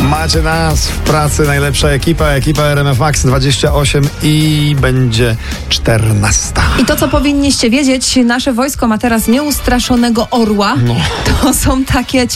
Macie nas w pracy, najlepsza ekipa RMF Max 28 i będzie 14. I to, co powinniście wiedzieć, nasze wojsko ma teraz nieustraszonego orła. To są takie